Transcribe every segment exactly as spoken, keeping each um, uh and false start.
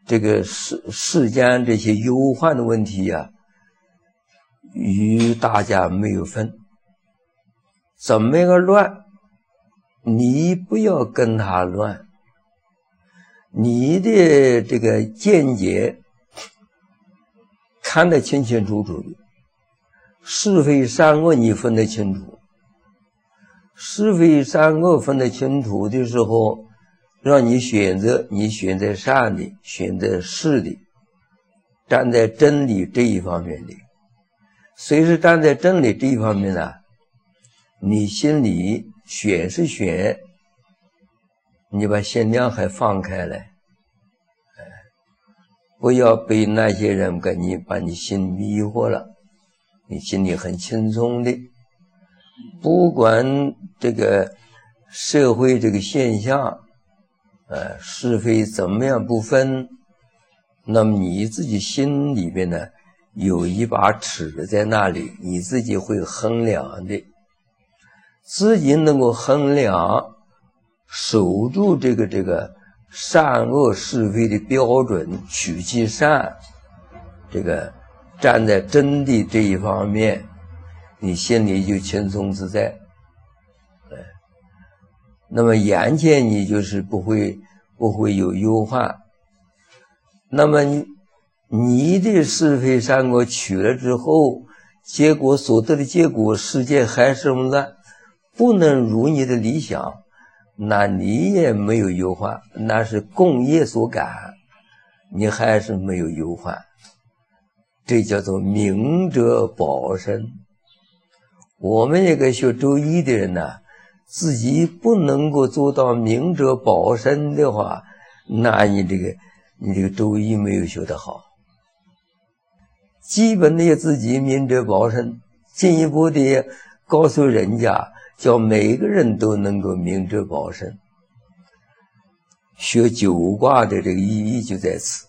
这个世世间这些忧患的问题啊，与大家没有分。怎么个乱，你不要跟他乱，你的这个见解看得清清楚楚的，是非善恶你分得清楚，是非善恶分得清楚的时候，让你选择，你选择善的，选择是的，站在真理这一方面的。虽是站在真理这一方面呢，你心里选是选，你把心量还放开来，不要被那些人给你把你心迷惑了，你心里很轻松的。不管这个社会这个现象，呃，是非怎么样不分，那么你自己心里面呢，有一把尺在那里，你自己会衡量的，自己能够衡量，守住这个这个善恶是非的标准，取其善，这个站在真谛这一方面，你心里就轻松自在。那么眼前你就是不会不会有忧患。那么你你的是非善恶取了之后，结果所得的结果，世界还是乱，不能如你的理想，那你也没有忧患，那是共业所感，你还是没有忧患。这叫做明哲保身。我们这个学周易的人呢，自己不能够做到明哲保身的话，那你这个你这个周易没有学得好。基本的自己明哲保身，进一步的告诉人家，叫每个人都能够明哲保身。学九卦的这个意义就在此。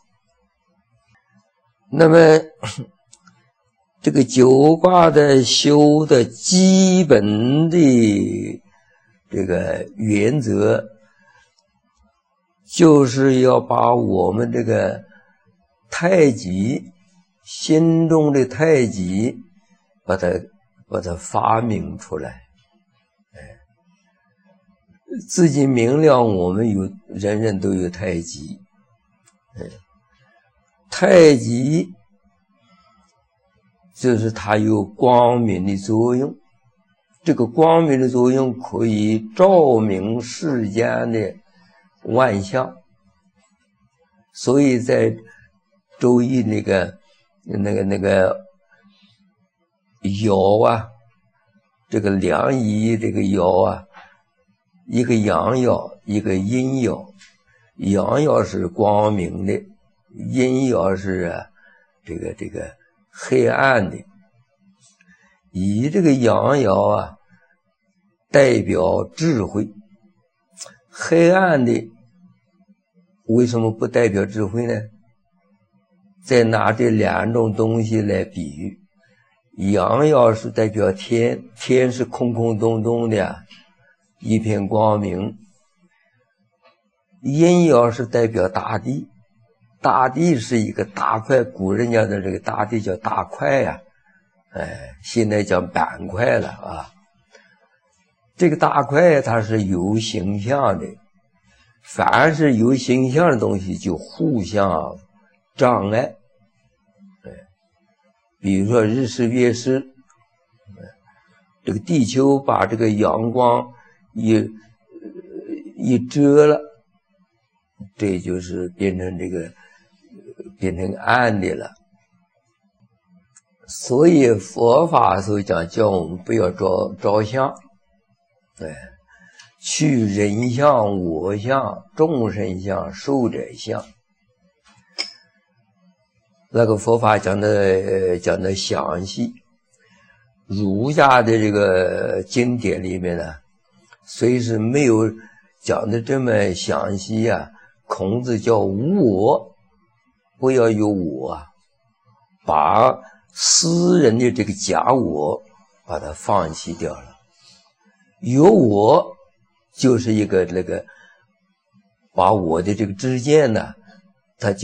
那么这个九卦的修的基本的这个原则，就是要把我们这个太极心中的太极把它把它发明出来，哎，自己明了我们有人人都有太极，哎，太极就是它有光明的作用，这个光明的作用可以照明世间的万象。所以在周易那个那个那个爻啊，这个两仪这个爻啊，一个阳爻一个阴爻，阳爻是光明的，阴爻是、啊、这个这个黑暗的。以这个阳爻啊代表智慧，黑暗的为什么不代表智慧呢？再拿这两种东西来比喻，阳爻是代表天，天是空空洞洞的一片光明，阴爻是代表大地，大地是一个大块，古人家的这个大地叫大块呀、啊，哎，现在叫板块了啊。这个大块它是有形象的，凡是有形象的东西就互相障碍。比如说日食月食，这个地球把这个阳光一一遮了，这就是变成这个变成暗的了。所以佛法所讲，叫我们不要着着相，对，去人相、我相、众生相、寿者相。那个佛法讲的讲的详细，儒家的这个经典里面呢，虽是没有讲的这么详细啊，孔子叫无我，不要有我啊，把私人的这个假我把它放弃掉了。有我就是一个那个把我的这个知见呢